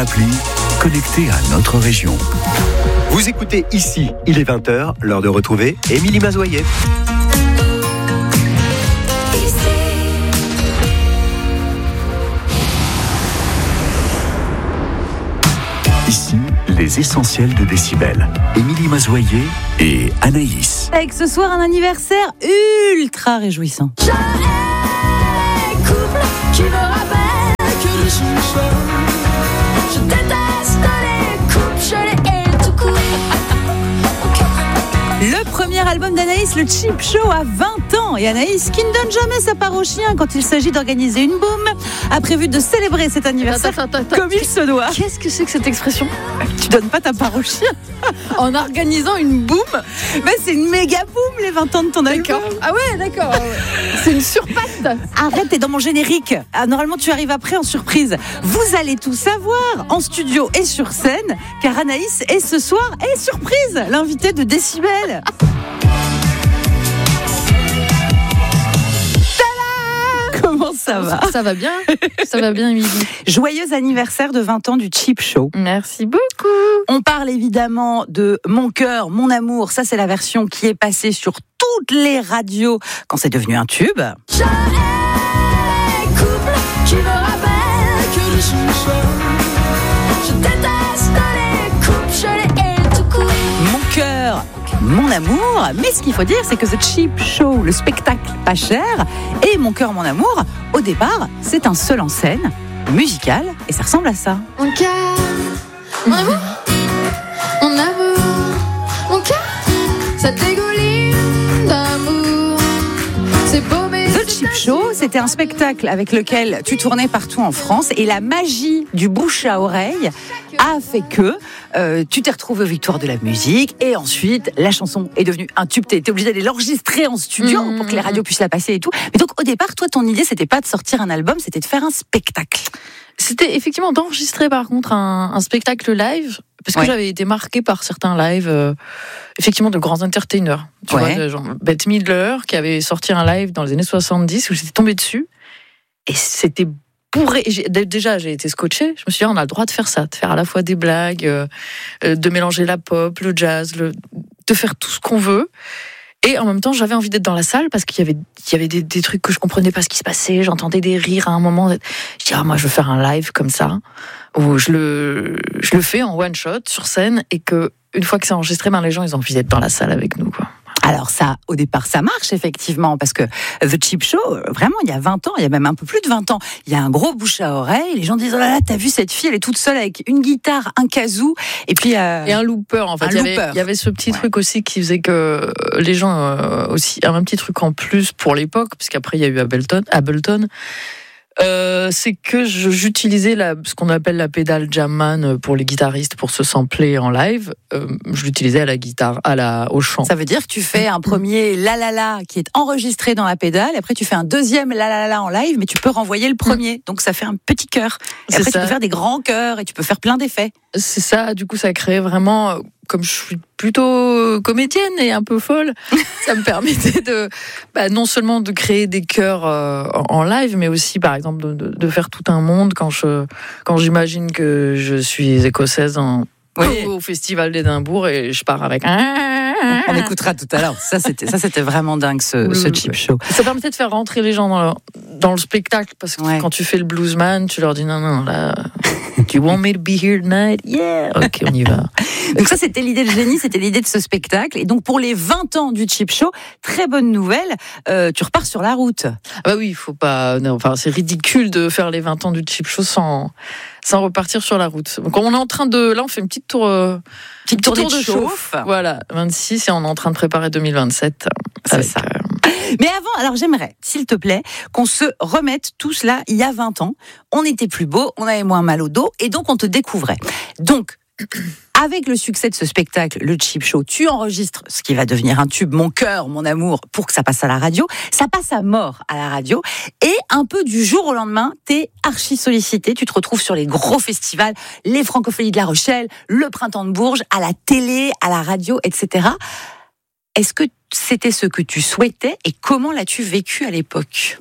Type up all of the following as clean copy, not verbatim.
appli, connecté à notre région. Vous écoutez ici, il est 20h, l'heure de retrouver Émilie Mazoyer. Ici, les essentiels de Décibel. Émilie Mazoyer et Anaïs. Avec ce soir un anniversaire ultra réjouissant. Je hais les couples qui me rappellent que je suis seule. Je déteste les couples, je les hais tout court. Le premier album d'Anaïs, le Cheap Show, a 20 ans. Et Anaïs, qui ne donne jamais sa part au chien quand il s'agit d'organiser une boum, a prévu de célébrer cet anniversaire Attends. comme il se doit. Qu'est-ce que c'est que cette expression ? Tu donnes pas ta part au chien. En organisant une boum ? Mais c'est une méga boum, les 20 ans de ton album. D'accord. Ah ouais, d'accord. C'est une surpatte. Arrête, t'es dans mon générique. Ah, normalement, tu arrives après en surprise. Vous allez tout savoir en studio et sur scène, car Anaïs est ce soir et surprise, l'invitée de Décibel. Tada ! Comment ça va ? Ça va bien, Émilie. Joyeux anniversaire de 20 ans du Cheap Show. Merci beaucoup. On parle évidemment de Mon cœur, mon amour. Ça, c'est la version qui est passée sur toutes les radios quand c'est devenu un tube. Je hais les couples qui me rappellent que je suis seule. Je déteste les couples, je les hais tout court. Mon cœur, mon amour. Mais ce qu'il faut dire, c'est que The Cheap Show, le spectacle pas cher, et Mon cœur, mon amour, au départ, c'est un seul en scène, musical, et ça ressemble à ça. Mon cœur, mon amour, mon amour, mon cœur, ça dégouline d'amour. C'est beau mais The Cheap Show, c'était un spectacle avec lequel tu tournais partout en France, et la magie du bouche à oreille a fait que tu t'es retrouvé aux Victoires de la musique, et ensuite la chanson est devenue un tube. T'es obligé d'aller l'enregistrer en studio pour que les radios puissent la passer et tout. Mais donc au départ, toi, ton idée, c'était pas de sortir un album, c'était de faire un spectacle. C'était effectivement d'enregistrer par contre un spectacle live, parce que Ouais. j'avais été marquée par certains lives, effectivement de grands entertainers. Tu Ouais. vois, genre Bette Midler, qui avait sorti un live dans les années 70 où j'étais tombée dessus. Et c'était bourré. Déjà, j'ai été scotchée. Je me suis dit, on a le droit de faire ça, de faire à la fois des blagues, de mélanger la pop, le jazz, de faire tout ce qu'on veut. Et en même temps, j'avais envie d'être dans la salle parce qu'il y avait des trucs que je comprenais pas ce qui se passait. J'entendais des rires à un moment. Je dis, moi, je veux faire un live comme ça, où je le fais en one shot sur scène, et que une fois que c'est enregistré, les gens, ils ont envie d'être dans la salle avec nous, quoi. Alors ça, au départ, ça marche effectivement, parce que The Cheap Show, vraiment, il y a 20 ans, il y a même un peu plus de 20 ans, il y a un gros bouche à oreille, les gens disent, oh là là, t'as vu cette fille, elle est toute seule avec une guitare, un kazoo, et puis... Et un looper, en fait. Il y avait ce petit truc aussi qui faisait que les gens aussi, un petit truc en plus pour l'époque, parce qu'après il y a eu Ableton. C'est que j'utilisais ce qu'on appelle la pédale Jamman pour les guitaristes pour se sampler en live. Je l'utilisais à la guitare, au chant. Ça veut dire que tu fais un premier la la la qui est enregistré dans la pédale, et après tu fais un deuxième la la la en live, mais tu peux renvoyer le premier, donc ça fait un petit chœur. Et après tu peux faire des grands chœurs, et tu peux faire plein d'effets. C'est ça, du coup ça crée vraiment, comme je suis plutôt comédienne et un peu folle, ça me permettait de non seulement de créer des chœurs en live, mais aussi par exemple de faire tout un monde quand j'imagine que je suis écossaise au Festival d'Édimbourg et je pars avec... On écoutera tout à l'heure. Ça c'était vraiment dingue ce Cheap Show. Ça permettait de faire rentrer les gens dans le spectacle, parce que quand tu fais le bluesman, tu leur dis non là, do you want me to be here tonight? Yeah, ok, on y va. Donc ça, c'était l'idée de génie, c'était l'idée de ce spectacle. Et donc pour les 20 ans du Cheap Show, très bonne nouvelle, tu repars sur la route. Bah oui, il faut pas. Non, enfin, c'est ridicule de faire les 20 ans du Cheap Show sans repartir sur la route. Donc on est en train de, là, on fait une petite tour. Petite tournée de chauffe. Voilà, 26, et on est en train de préparer 2027. C'est ça. Mais avant, alors j'aimerais, s'il te plaît, qu'on se remette tous là, il y a 20 ans. On était plus beau, on avait moins mal au dos, et donc on te découvrait. Donc, avec le succès de ce spectacle, le Cheap Show, tu enregistres ce qui va devenir un tube, Mon cœur, mon amour, pour que ça passe à la radio. Ça passe à mort à la radio. Et un peu du jour au lendemain, t'es archi sollicité. Tu te retrouves sur les gros festivals, les Francophonies de La Rochelle, le Printemps de Bourges, à la télé, à la radio, etc. Est-ce que c'était ce que tu souhaitais, et comment l'as-tu vécu à l'époque ?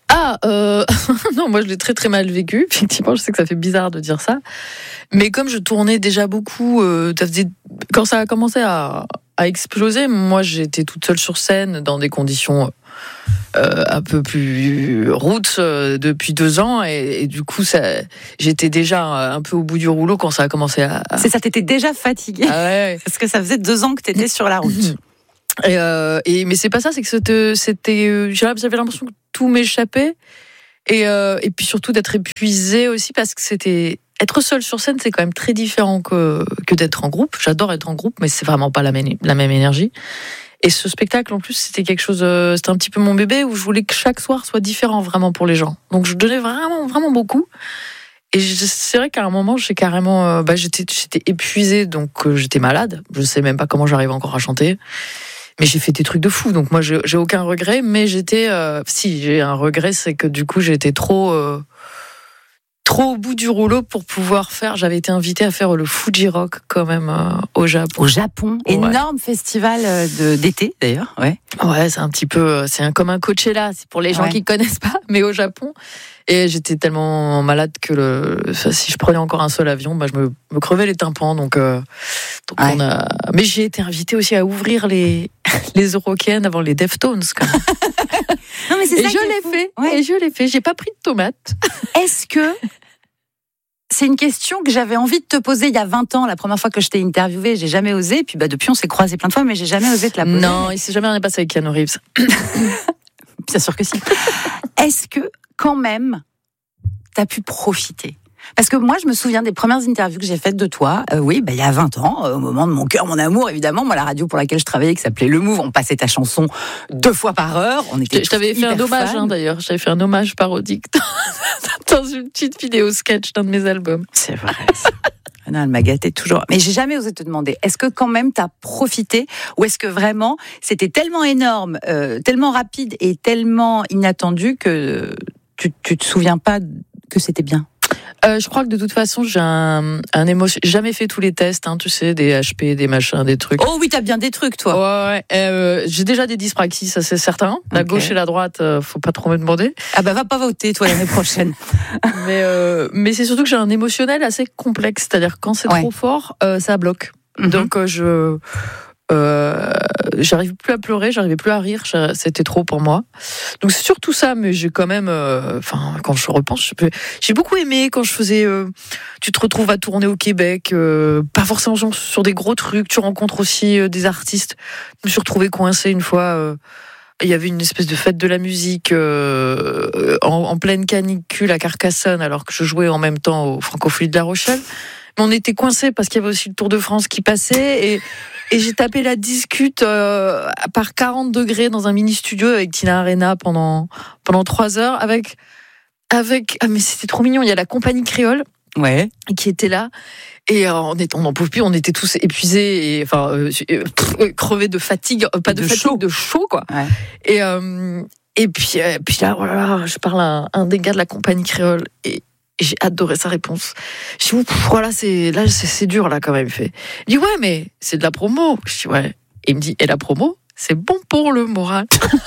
Non, moi je l'ai très très mal vécu. Effectivement, je sais que ça fait bizarre de dire ça, mais comme je tournais déjà beaucoup, quand ça a commencé à exploser, moi j'étais toute seule sur scène dans des conditions un peu plus roots depuis 2 ans, et du coup j'étais déjà un peu au bout du rouleau quand ça a commencé à... C'est ça, t'étais déjà fatiguée. Ah ouais. Parce que ça faisait 2 ans que t'étais sur la route. Mais c'est pas ça, c'est que j'avais l'impression que tout m'échappait, et puis surtout d'être épuisée aussi, parce que être seule sur scène, c'est quand même très différent que d'être en groupe. J'adore être en groupe, mais c'est vraiment pas la même énergie. Et ce spectacle, en plus, c'était quelque chose, c'était un petit peu mon bébé, où je voulais que chaque soir soit différent vraiment pour les gens. Donc je donnais vraiment, vraiment beaucoup. Et c'est vrai qu'à un moment, j'ai carrément, j'étais épuisée, donc j'étais malade. Je sais même pas comment j'arrive encore à chanter. Mais j'ai fait des trucs de fou, donc moi j'ai aucun regret. Mais si j'ai un regret, c'est que du coup j'étais trop au bout du rouleau pour pouvoir faire. J'avais été invitée à faire le Fuji Rock quand même au Japon. Au Japon, ouais. Énorme festival d'été d'ailleurs, ouais. Ouais, c'est un petit peu, comme un Coachella, c'est pour les gens qui connaissent pas, mais au Japon. Et j'étais tellement malade que si je prenais encore un seul avion, je me crevais les tympans. Donc mais j'ai été invitée aussi à ouvrir les Eurocaines avant les Deftones. Quand même. Non, mais c'est ça. Et je l'ai fait. J'ai pas pris de tomates. Est-ce que c'est une question que j'avais envie de te poser il y a 20 ans, la première fois que je t'ai interviewée, j'ai jamais osé. Puis depuis, on s'est croisés plein de fois, mais j'ai jamais osé te la poser. Non, il s'est jamais rien passé avec Keanu Reeves. Bien sûr que si. Est-ce que, quand même, t'as pu profiter ? Parce que moi, je me souviens des premières interviews que j'ai faites de toi, il y a 20 ans, au moment de Mon cœur, mon amour, évidemment. Moi, la radio pour laquelle je travaillais, qui s'appelait Le Move, on passait ta chanson 2 fois par heure. Je t'avais fait un hommage, d'ailleurs. J'avais fait un hommage parodique dans une petite vidéo sketch d'un de mes albums. C'est vrai. Non, elle m'a gâtée toujours. Mais j'ai jamais osé te demander, est-ce que quand même t'as profité, ou est-ce que vraiment c'était tellement énorme, tellement rapide et tellement inattendu que tu te souviens pas que c'était bien ? Je crois que de toute façon, j'ai un émotion. J'ai jamais fait tous les tests, tu sais, des HP, des machins, des trucs. Oh oui, t'as bien des trucs, toi. Ouais. J'ai déjà des dyspraxies, ça c'est certain. La gauche et la droite, faut pas trop me demander. Ah va pas voter, toi, l'année prochaine. mais c'est surtout que j'ai un émotionnel assez complexe. C'est-à-dire que quand c'est trop fort, ça bloque. Mm-hmm. Donc j'arrivais plus à pleurer, j'arrivais plus à rire, c'était trop pour moi. Donc c'est surtout ça, mais j'ai quand même, quand je repense, j'ai beaucoup aimé quand je faisais. Tu te retrouves à tourner au Québec, pas forcément sur des gros trucs. Tu rencontres aussi des artistes. Je me suis retrouvée coincée une fois. Il y avait une espèce de fête de la musique en pleine canicule à Carcassonne, alors que je jouais en même temps au Francophonie de La Rochelle. Mais on était coincés parce qu'il y avait aussi le Tour de France qui passait, et j'ai tapé la discute par 40 degrés dans un mini studio avec Tina Arena pendant 3 heures avec mais c'était trop mignon. Il y a la compagnie créole qui était là, et on n'en pouvait plus, on était tous épuisés et crevés de fatigue, pas de fatigue, chaud. De chaud quoi. Ouais. Et puis là, je parle à un des gars de la compagnie créole, et j'ai adoré sa réponse. Je dis, voilà, c'est dur là quand même. Il dit, ouais, mais c'est de la promo. Je dis, ouais. Et il me dit, et la promo, c'est bon pour le moral.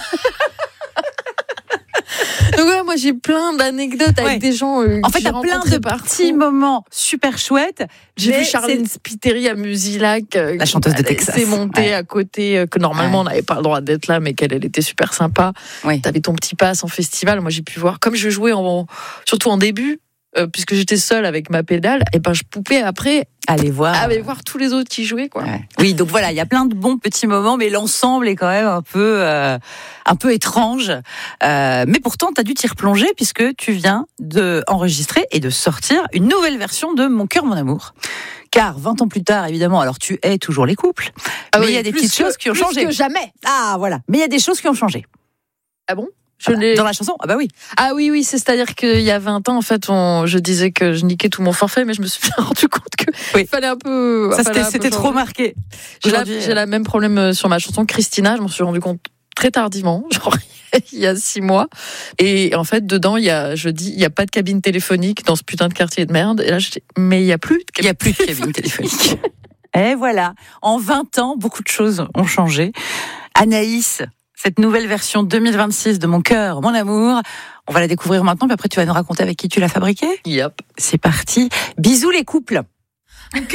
Donc ouais, moi j'ai plein d'anecdotes avec des gens. En fait, t'as plein de petits moments super chouettes. J'ai vu Charlène Spiteri à Musilac, la chanteuse de Texas. C'est montée à côté, que normalement on n'avait pas le droit d'être là, mais qu'elle était super sympa. T'avais ton petit pass en festival. Moi j'ai pu voir, comme je jouais surtout en début. Puisque j'étais seule avec ma pédale, et je pouvais après aller voir tous les autres qui jouaient, quoi. Ouais. Oui, donc voilà, il y a plein de bons petits moments, mais l'ensemble est quand même un peu étrange. Mais pourtant, t'as dû t'y replonger, puisque tu viens de enregistrer et de sortir une nouvelle version de Mon cœur, mon amour. Car 20 ans plus tard, évidemment, alors tu hais toujours les couples, mais il y a des petites choses qui ont changé. Plus que jamais. Ah voilà, mais il y a des choses qui ont changé. Ah bon? Dans la chanson? Ah bah oui. Ah oui, c'est-à-dire qu'il y a 20 ans, en fait, je disais que je niquais tout mon forfait, mais je me suis bien rendu compte qu'il fallait un peu... C'était trop marqué. J'ai la même problème sur ma chanson Christina, je m'en suis rendu compte très tardivement, genre il y a 6 mois. Et en fait, dedans, il y a pas de cabine téléphonique dans ce putain de quartier de merde. Et là, je dis, mais il y a plus de cabine téléphonique. Et voilà, en 20 ans, beaucoup de choses ont changé. Anaïs, Cette nouvelle version 2026 de Mon cœur, mon amour. On va la découvrir maintenant, puis après tu vas nous raconter avec qui tu l'as fabriquée. Yep. C'est parti. Bisous les couples.